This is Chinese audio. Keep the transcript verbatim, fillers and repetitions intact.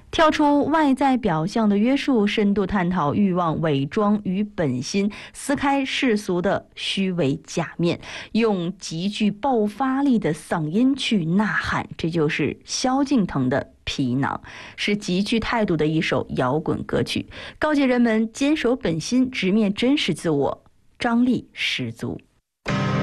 跳出外在表象的约束，深度探讨欲望伪装与本心，撕开世俗的虚伪假面，用极具爆发力的嗓音去呐喊，这就是萧敬腾的《皮囊》，是极具态度的一首摇滚歌曲，告诫人们坚守本心，直面真实自我，张力十足。